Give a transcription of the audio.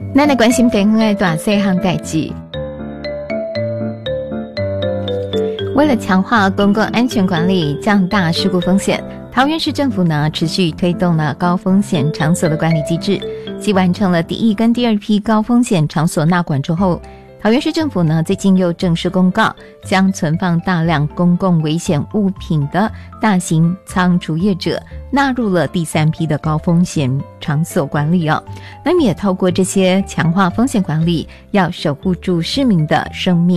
咱来关心地方的大细项代志。为了强化公共安全管理，降大事故风险，桃园市政府呢持续推动了高风险场所的管理机制，继完成了第一跟第二批高风险场所纳管之后，桃园市政府呢最近又正式公告，将存放大量公共危险物品的大型仓储业者纳入了第三批的高风险场所管理哦。那么也透过这些强化风险管理，要守护住市民的生命